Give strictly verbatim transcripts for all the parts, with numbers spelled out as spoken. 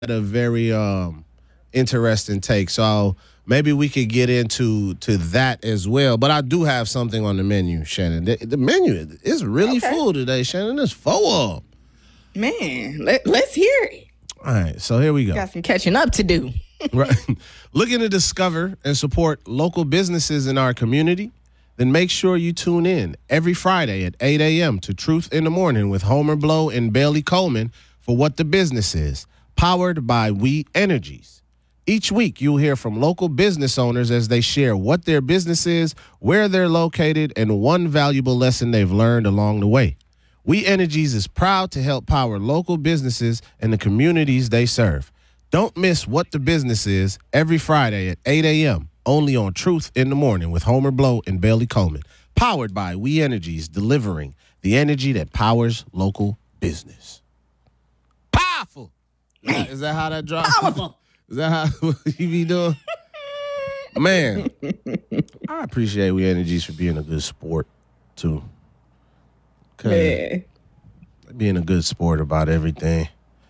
a very um, interesting take. So maybe we could get into to that as well. But I do have something on the menu, Shannon. The, the menu is really Okay. full today, Shannon. It's full up. Man, let, let's hear it. All right, so here we go. Got some catching up to do. Right. Looking to discover and support local businesses in our community? Then make sure you tune in every Friday at eight a.m. to Truth in the Morning with Homer Blow and Bailey Coleman for What the Business Is, powered by We Energies. Each week, you'll hear from local business owners as they share what their business is, where they're located, and one valuable lesson they've learned along the way. We Energies is proud to help power local businesses and the communities they serve. Don't miss What the Business Is every Friday at eight a.m. only on Truth in the Morning with Homer Blow and Bailey Coleman. Powered by We Energies, delivering the energy that powers local business. Powerful. Is that how that drops? Powerful. Is that how you be doing? Man, I appreciate We Energies for being a good sport, too. 'Cause Yeah. being a good sport about everything.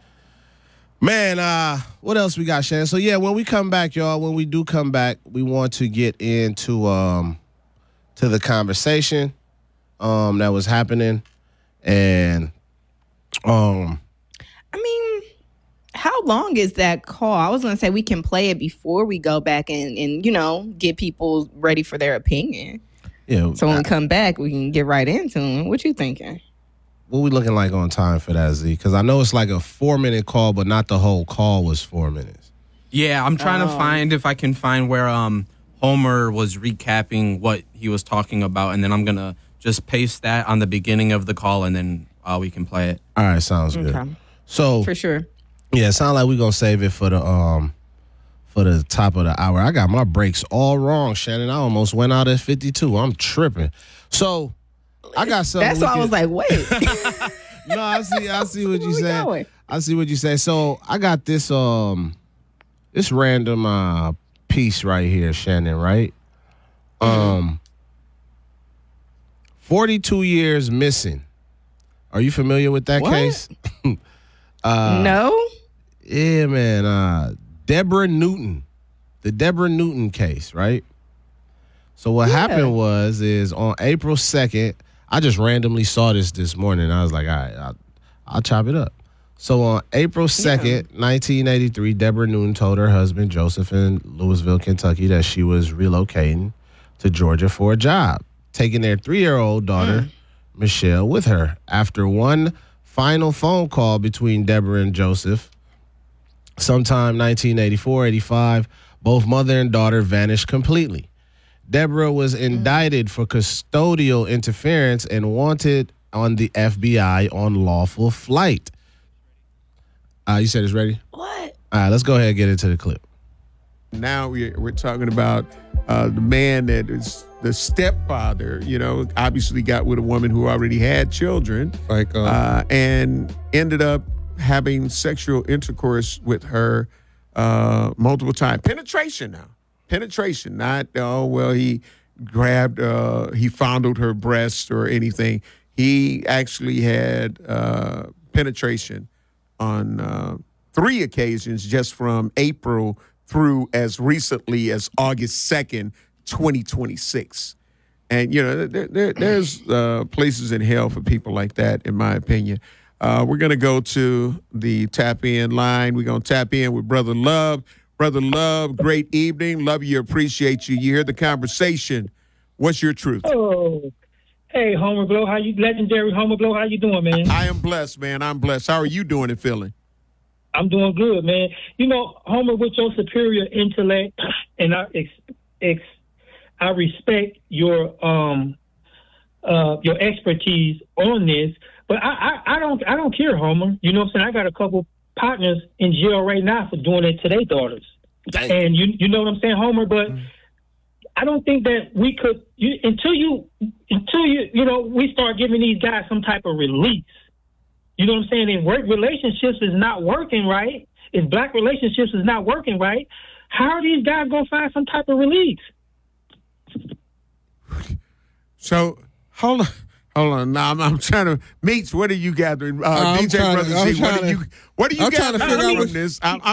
Man, uh, what else we got, Shannon? So, yeah, when we come back, y'all, when we do come back, we want to get into um, to the conversation um, that was happening. And, um, I mean, how long is that call? I was going to say we can play it before we go back and, and, you know, get people ready for their opinion. yeah, So when I- we come back, we can get right into it. What you thinking? what we looking like on time for that, Z? Because I know it's like a four-minute call, but not the whole call was four minutes. Yeah, I'm trying to Oh. find if I can find where um Homer was recapping what he was talking about, and then I'm gonna just paste that on the beginning of the call, and then uh, we can play it. All right, sounds good. Okay. So, For sure. yeah, it sounds like we're going to save it for the um for the top of the hour. I got my breaks all wrong, Shannon. I almost went out at fifty-two. I'm tripping. So, I got something. That's we why I can- was like, wait. No, I see I see what you Where we said. going? I see what you say. So, I got this um this random uh piece right here, Shannon, right? Um forty-two years missing. Are you familiar with that What? case? Uh, no? Yeah, man. Uh, Deborah Newton, the Deborah Newton case, right? So what Yeah. happened was, is on April second, I just randomly saw this this morning. I was like, all right, I'll, I'll chop it up. So on April second, nineteen eighty-three, Deborah Newton told her husband, Joseph, in Louisville, Kentucky, that she was relocating to Georgia for a job, taking their three-year-old daughter, Michelle, with her. After one final phone call between Deborah and Joseph, sometime nineteen eighty-four, eighty-five, both mother and daughter vanished completely. Deborah was indicted for custodial interference and wanted on the F B I on lawful flight. Uh, you said it's ready? What? All right, let's go ahead and get into the clip. Now we're, we're talking about uh, the man that is the stepfather, you know, obviously got with a woman who already had children Like, uh, uh, and ended up having sexual intercourse with her uh, multiple times. Penetration now. Penetration, not, oh, well, he grabbed, uh, he fondled her breast or anything. He actually had uh, penetration on uh, three occasions just from April through as recently as August second, twenty twenty-six. And, you know, there, there, there's uh, places in hell for people like that, in my opinion. Uh, we're going to go to the tap in line. We're going to tap in with Brother Love. Brother Love, great evening. Love you, appreciate you. You hear the conversation. What's your truth? Oh, hey, Homer Blow, how you? Legendary Homer Blow, how you doing, man? I am blessed, man. I'm blessed. How are you doing and feeling? I'm doing good, man. You know, Homer, with your superior intellect, and I ex, ex, I respect your um uh your expertise on this, but I, I I don't I don't care, Homer. You know what I'm saying? I got a couple partners in jail right now for doing it to their daughters, and you you know what I'm saying, Homer, but. I don't think that we could you, until you until you you know we start giving these guys some type of release. You know what I'm saying? In work relationships is not working right. If black relationships is not working right, how are these guys gonna find some type of release? So hold on, Hold on, now I'm, I'm trying to. Meets, what are you gathering? Uh, I'm D J trying to- Brother I'm Z, what trying are you? to- What are you I'm trying to gathering figure out from what- this? I'm,